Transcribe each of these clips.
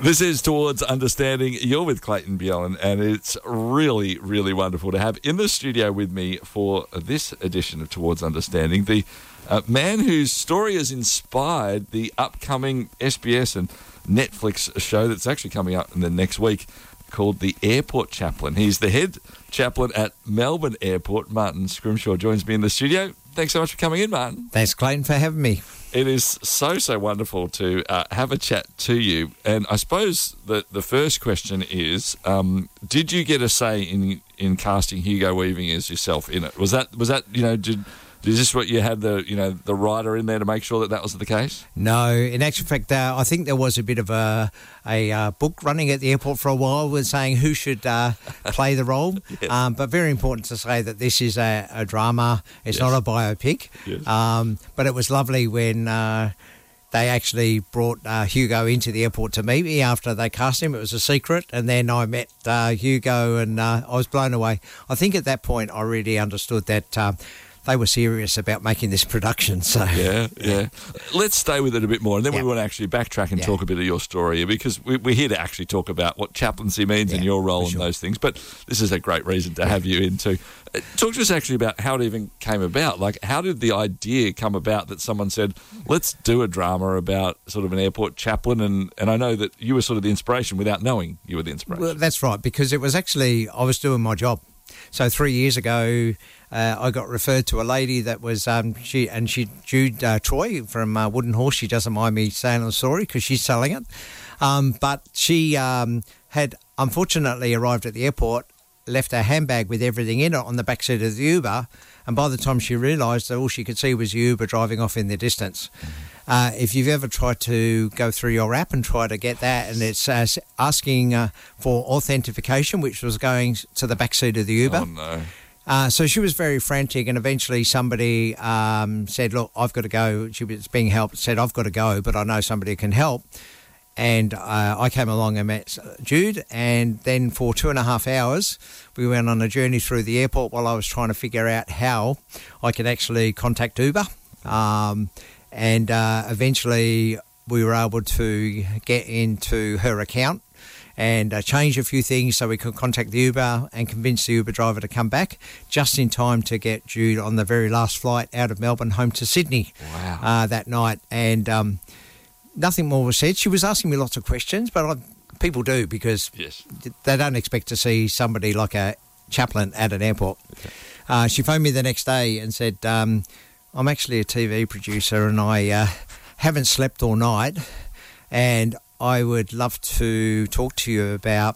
This is Towards Understanding. You're with Clayton Bjelland, and it's really, really wonderful to have in the studio with me for this edition of Towards Understanding the man whose story has inspired the upcoming SBS and Netflix show that's actually coming up in the next week called The Airport Chaplain. He's the head chaplain at Melbourne Airport. Martin Scrimshaw joins me in the studio. Thanks so much for coming in, Martin. Thanks, Clayton, for having me. It is so wonderful to have a chat to you. And I suppose that the first question is, did you get a say in casting Hugo Weaving as yourself in it? Was that is this what you had the writer in there to make sure that was the case? No, in actual fact, I think there was a bit of a book running at the airport for a while with saying who should play the role. Yes. But very important to say that this is a drama. It's not a biopic. Yes. But it was lovely when they actually brought Hugo into the airport to meet me after they cast him. It was a secret. And then I met Hugo and I was blown away. I think at that point I really understood that they were serious about making this production. So yeah. Let's stay with it a bit more, and then we want to actually backtrack and talk a bit of your story, because we're here to actually talk about what chaplaincy means and your role in those things. But this is a great reason to have you in too. Talk to us actually about how it even came about. Like, how did the idea come about that someone said, let's do a drama about sort of an airport chaplain? And I know that you were sort of the inspiration without knowing you were the inspiration. Well, that's right, because it was actually, I was doing my job. So 3 years ago, I got referred to a lady that was Jude Troy from Wooden Horse. She doesn't mind me saying the story because she's selling it. But she had unfortunately arrived at the airport, left her handbag with everything in it on the back seat of the Uber, and by the time she realised that all she could see was the Uber driving off in the distance. If you've ever tried to go through your app and try to get that, and it's asking for authentication, which was going to the back seat of the Uber. Oh, no. So she was very frantic, and eventually somebody said, look, I've got to go. She was being helped, said, I've got to go, but I know somebody can help. And I came along and met Jude, and then for 2.5 hours, we went on a journey through the airport while I was trying to figure out how I could actually contact Uber. And eventually we were able to get into her account and change a few things so we could contact the Uber and convince the Uber driver to come back just in time to get Jude on the very last flight out of Melbourne home to Sydney. Wow. That night. And nothing more was said. She was asking me lots of questions, but people do, because they don't expect to see somebody like a chaplain at an airport. Okay. She phoned me the next day and said, I'm actually a TV producer and I haven't slept all night, and I would love to talk to you about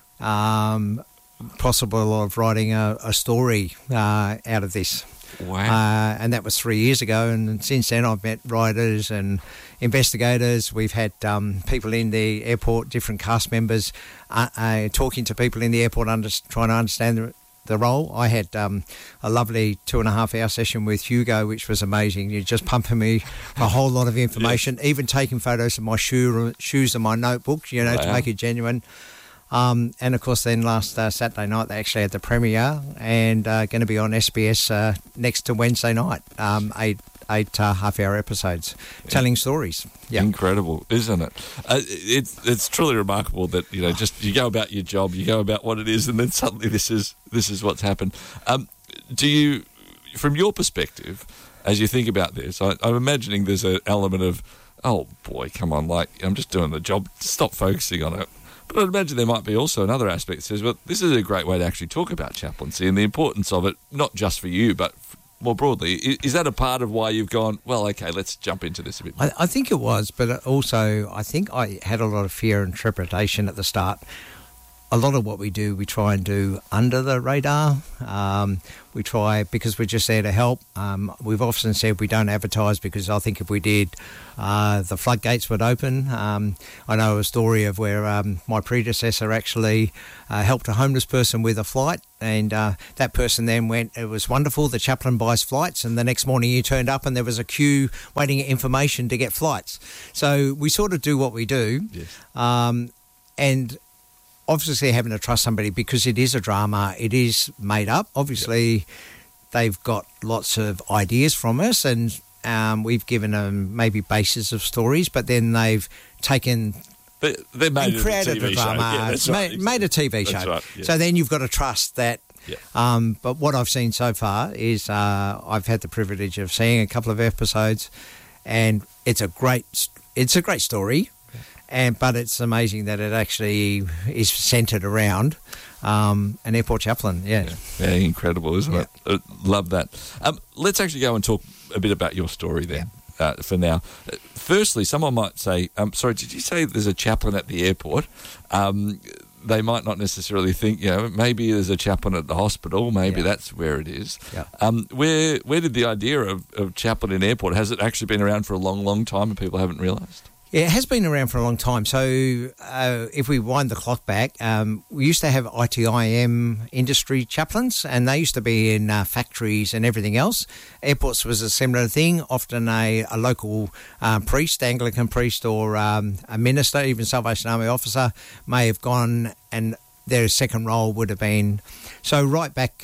possible of writing a story out of this. Wow. And that was 3 years ago, and since then I've met writers and investigators. We've had people in the airport, different cast members, talking to people in the airport, trying to understand the role. I had a lovely 2.5 hour session with Hugo, which was amazing. You're just pumping me a whole lot of information, even taking photos of my shoes and my notebook, to make it genuine. And of course, then last Saturday night they actually had the premiere, and going to be on SBS next to Wednesday night. Eight half-hour episodes telling stories. Yeah. Incredible, isn't it? It's truly remarkable that just you go about your job, you go about what it is, and then suddenly this is what's happened. Do you, from your perspective, as you think about this, I'm imagining there's an element of, oh boy, come on, like I'm just doing the job, stop focusing on it. But I'd imagine there might be also another aspect that says, well, this is a great way to actually talk about chaplaincy and the importance of it, not just for you, but more broadly. Is that a part of why you've gone, well, okay, let's jump into this a bit more? I think it was, but also I think I had a lot of fear and trepidation at the start. A lot of what we do, we try and do under the radar. We try, because we're just there to help. We've often said we don't advertise, because I think if we did, the floodgates would open. I know a story of where my predecessor actually helped a homeless person with a flight, and that person then went, it was wonderful, the chaplain buys flights, and the next morning he turned up and there was a queue waiting information to get flights. So we sort of do what we do. Yes. And obviously having to trust somebody, because it is a drama, it is made up. Obviously, they've got lots of ideas from us, and we've given them maybe bases of stories, but then they've taken They're made and created a TV a drama, show. Yeah, that's right. made a TV show. That's right, yeah. So then you've got to trust that. Yeah. But what I've seen so far is I've had the privilege of seeing a couple of episodes, and it's a great story, but it's amazing that it actually is centred around an airport chaplain. Yeah, incredible, isn't it? Love that. Let's actually go and talk a bit about your story then. For now. Firstly, someone might say, sorry, did you say there's a chaplain at the airport? They might not necessarily think, maybe there's a chaplain at the hospital, maybe that's where it is. Yeah. Where did the idea of chaplain in airport, has it actually been around for a long, long time and people haven't realised? Yeah, it has been around for a long time. So if we wind the clock back, we used to have ITIM industry chaplains, and they used to be in factories and everything else. Airports was a similar thing. Often a local priest, Anglican priest, or a minister, even Salvation Army officer, may have gone, and their second role would have been. So right back,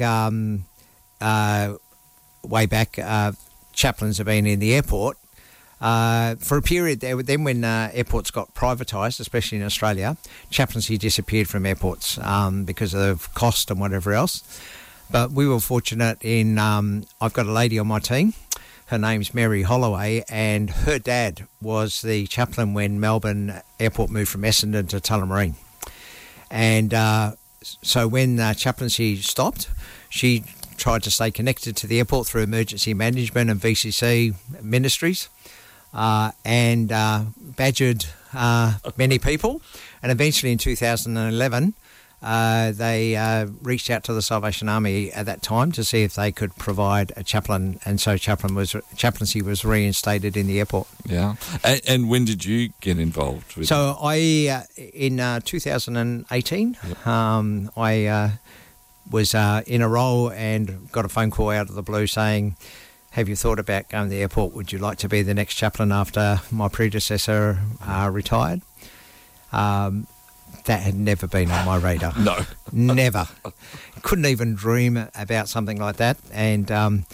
way back, chaplains have been in the airport. For a period there, then when airports got privatised, especially in Australia, chaplaincy disappeared from airports because of cost and whatever else. But we were fortunate in, I've got a lady on my team, her name's Mary Holloway, and her dad was the chaplain when Melbourne Airport moved from Essendon to Tullamarine. And so when chaplaincy stopped, she tried to stay connected to the airport through emergency management and VCC ministries. And badgered many people. And eventually in 2011, they reached out to the Salvation Army at that time to see if they could provide a chaplain. And so chaplaincy was reinstated in the airport. Yeah. And when did you get involved with So I, in 2018, I was in a role and got a phone call out of the blue saying, have you thought about going to the airport? Would you like to be the next chaplain after my predecessor retired? That had never been on my radar. No. Never. Couldn't even dream about something like that. And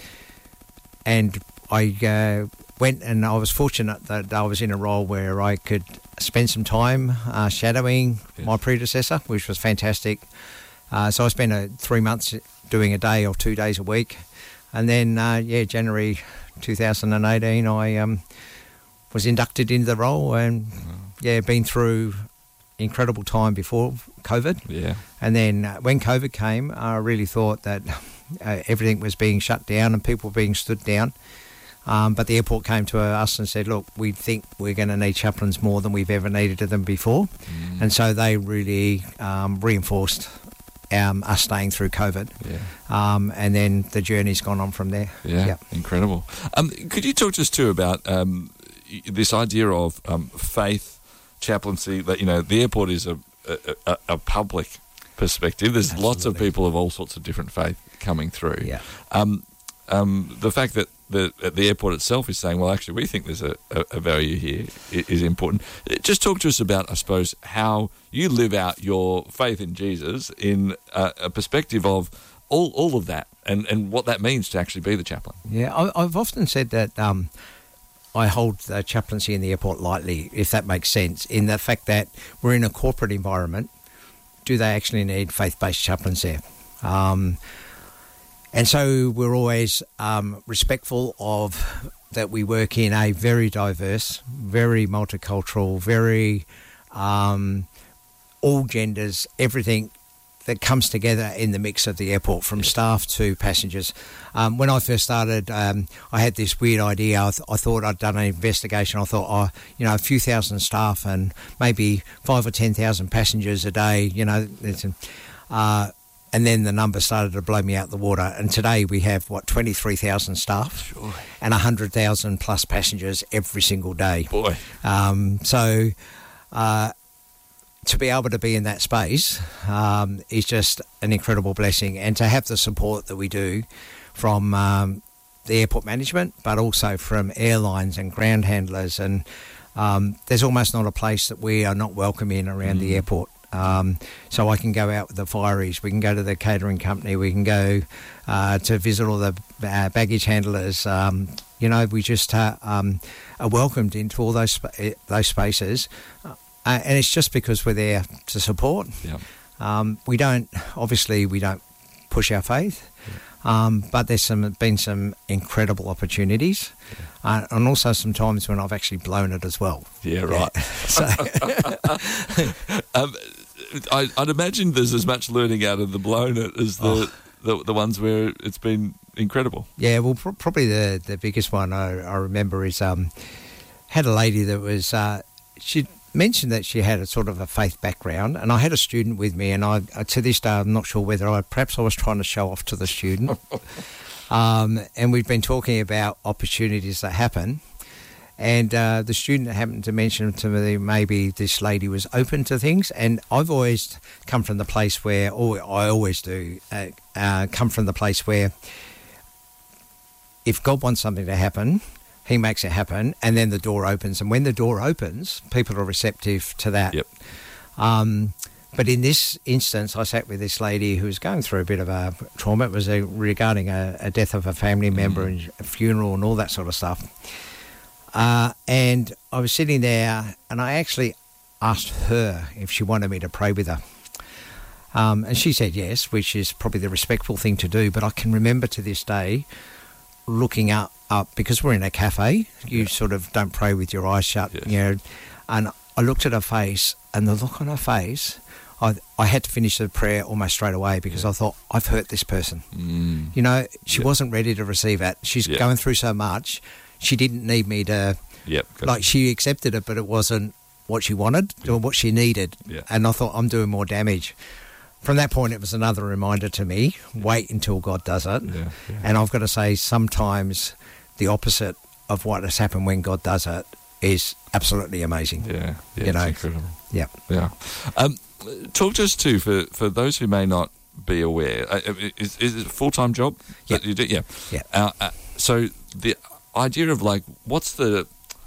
I went, and I was fortunate that I was in a role where I could spend some time shadowing my predecessor, which was fantastic. So I spent 3 months doing a day or 2 days a week. And then, January 2018, I was inducted into the role and, been through incredible time before COVID. Yeah. And then when COVID came, I really thought that everything was being shut down and people were being stood down. But the airport came to us and said, look, we think we're going to need chaplains more than we've ever needed them before. And so they really reinforced us staying through COVID. And then the journey's gone on from there. Incredible. Could you talk to us too about this idea of faith chaplaincy, that the airport is a public perspective. There's lots of people of all sorts of different faith coming through. The fact that the airport itself is saying, well, actually, we think there's a value here is important. Just talk to us about, I suppose, how you live out your faith in Jesus in a perspective of all of that and what that means to actually be the chaplain. Yeah, I've often said that I hold the chaplaincy in the airport lightly, if that makes sense, in the fact that we're in a corporate environment. Do they actually need faith-based chaplains there? And so we're always respectful of that we work in a very diverse, very multicultural, very all genders, everything that comes together in the mix of the airport, from staff to passengers. When I first started, I had this weird idea. I thought I'd done an investigation. I thought, a few thousand staff and maybe 5,000 or 10,000 passengers a day, and then the number started to blow me out the water. And today we have, 23,000 staff and 100,000 plus passengers every single day. Boy. To be able to be in that space is just an incredible blessing. And to have the support that we do from the airport management, but also from airlines and ground handlers. And there's almost not a place that we are not welcome in around the airport. So I can go out with the fireys, we can go to the catering company, we can go to visit all the baggage handlers. We just are welcomed into all those spaces. and it's just because we're there to support. Yeah. We don't push our faith, but there's been some incredible opportunities, and also some times when I've actually blown it as well. Yeah, right. So, I'd imagine there's as much learning out of the blown it as the ones where it's been incredible. Yeah, well, probably the biggest one I remember is had a lady that was she mentioned that she had a sort of a faith background, and I had a student with me, and I to this day I'm not sure whether I was trying to show off to the student, and we've been talking about opportunities that happen, and the student happened to mention to me maybe this lady was open to things, and I've always come from the place where, I always do, come from the place where if God wants something to happen, He makes it happen, and then the door opens. And when the door opens, people are receptive to that. Yep. But in this instance, I sat with this lady who was going through a bit of a trauma. It was regarding a death of a family member and a funeral and all that sort of stuff. And I was sitting there, and I actually asked her if she wanted me to pray with her. And she said yes, which is probably the respectful thing to do. But I can remember to this day looking up because we're in a cafe, you sort of don't pray with your eyes shut, and I looked at her face, and the look on her face, I had to finish the prayer almost straight away because I thought, I've hurt this person. She wasn't ready to receive it. She's going through so much. She didn't need me to, she accepted it, but it wasn't what she wanted or what she needed. And I thought, I'm doing more damage. From that point, it was another reminder to me, wait until God does it. And I've got to say, sometimes the opposite of what has happened when God does it is absolutely amazing. It's incredible. Yeah. Talk to us too, for those who may not be aware, is it a full-time job that you do? So the idea of what's the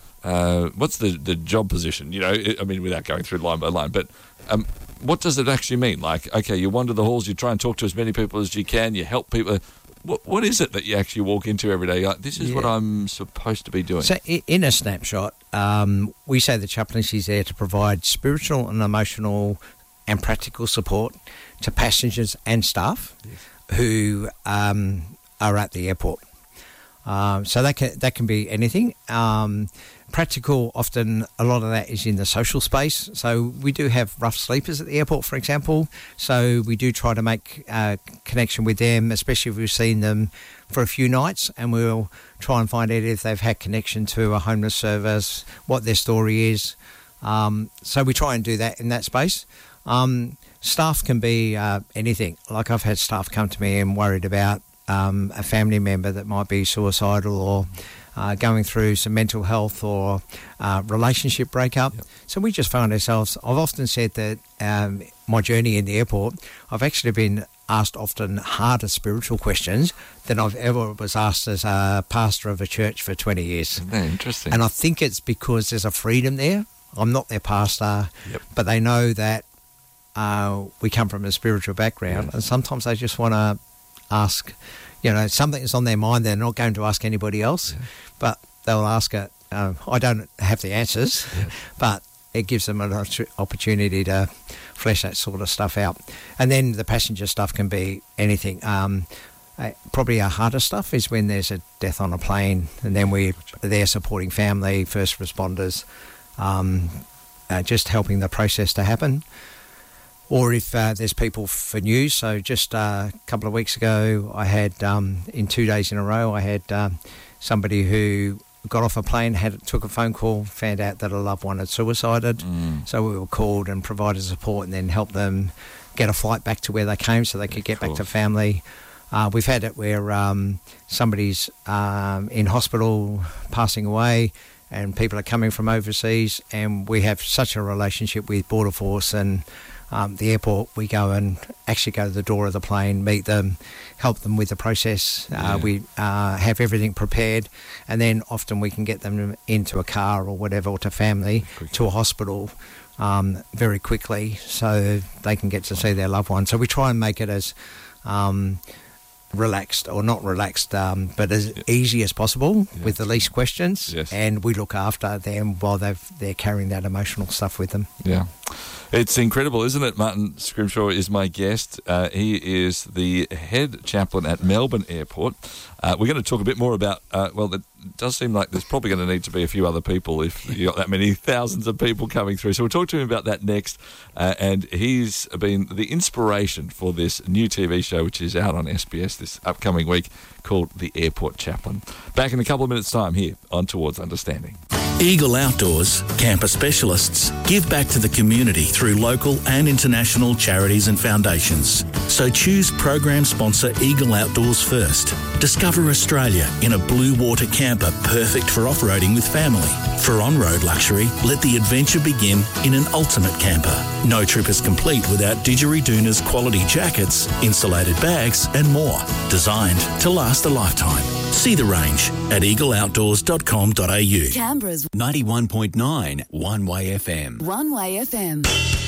job position? Without going through line by line, but what does it actually mean? Okay, you wander the halls, you try and talk to as many people as you can, you help people. What is it that you actually walk into every day? This is what I'm supposed to be doing. So in a snapshot, we say the chaplaincy is there to provide spiritual and emotional and practical support to passengers and staff who are at the airport. So that can be anything. Practical, often a lot of that is in the social space. So we do have rough sleepers at the airport, for example. So we do try to make a connection with them, especially if we've seen them for a few nights, and we'll try and find out if they've had connection to a homeless service, what their story is. So we try and do that in that space. Staff can be anything. Like I've had staff come to me and worried about a family member that might be suicidal or going through some mental health or relationship breakup. So we just found ourselves, I've often said that my journey in the airport, I've actually been asked often harder spiritual questions than I've ever was asked as a pastor of a church for 20 years. Interesting. And I think it's because there's a freedom there. I'm not their pastor, but they know that we come from a spiritual background, and sometimes they just want to ask, something is on their mind. They're not going to ask anybody else, but they'll ask it. I don't have the answers, but it gives them an opportunity to flesh that sort of stuff out. And then the passenger stuff can be anything. Probably our harder stuff is when there's a death on a plane, and then we're there supporting family, first responders, just helping the process to happen. Or if there's people for news. So just a couple of weeks ago, I had, in 2 days in a row, I had somebody who got off a plane, took a phone call, found out that a loved one had suicided. So we were called and provided support and then helped them get a flight back to where they came so they could get back to family. We've had it where somebody's in hospital passing away and people are coming from overseas, and we have such a relationship with Border Force and the airport. We go and actually go to the door of the plane, meet them, help them with the process. We have everything prepared, and then often we can get them into a car or whatever, or to family, to a hospital very quickly so they can get to see their loved one. So we try and make it as relaxed, or not relaxed, but as easy as possible with the least questions. Yes. And we look after them while they're carrying that emotional stuff with them. Yeah. It's incredible, isn't it? Martin Scrimshaw is my guest. He is the head chaplain at Melbourne Airport. We're going to talk a bit more about, it does seem like there's probably going to need to be a few other people if you've got that many thousands of people coming through. So we'll talk to him about that next. And he's been the inspiration for this new TV show, which is out on SBS this upcoming week, called The Airport Chaplain. Back in a couple of minutes' time here on Towards Understanding. Eagle Outdoors, camper specialists, give back to the community through local and international charities and foundations. So choose program sponsor Eagle Outdoors first. Discover Australia in a blue water camper perfect for off-roading with family. For on-road luxury, let the adventure begin in an ultimate camper. No trip is complete without Didgeridoon's quality jackets, insulated bags and more. Designed to last a lifetime. See the range at eagleoutdoors.com.au. Canberra's 91.9 One Way FM. One Way FM.